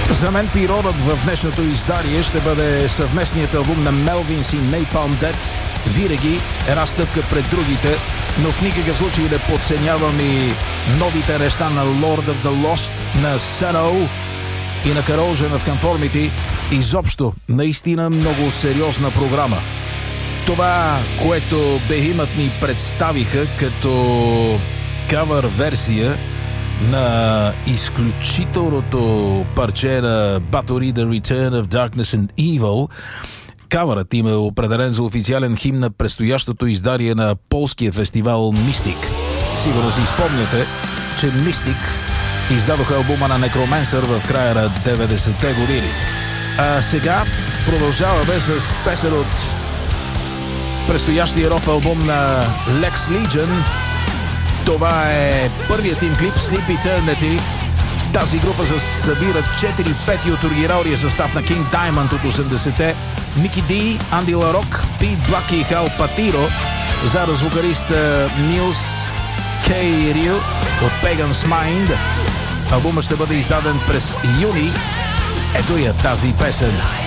За мен пиродът в днешното издание ще бъде съвместният албум на Melvins и Napalm Death. Винаги една стъпка пред другите, но в никакъв случай не подценявам и новите неща на Lord of the Lost, на Sano и на Corrosion of Conformity. Изобщо, наистина много сериозна програма. Това, което Behemoth ни представиха като кавър версия на изключителното парче на Bathory The Return of Darkness and Evil. Кавърът им е определен за официален химн на предстоящото издание на полския фестивал Mystic. Сигурно си спомняте, че Mystic издадоха албума на Necromancer в края на 90-те години. А сега продължаваме с песен от предстоящия нов албум на Lex Legion. Това е първият им клип Sleep Eternity. Тази група събира 4-5 от оригиналния състав на King Diamond от 80-те. Мики Ди, Анди Ларок, Пит Блак и Хал Патиро, заедно с вокалиста Нилс Кей Рил от Pagan's Mind. Албумът ще бъде издаден през юни. Ето я тази песен.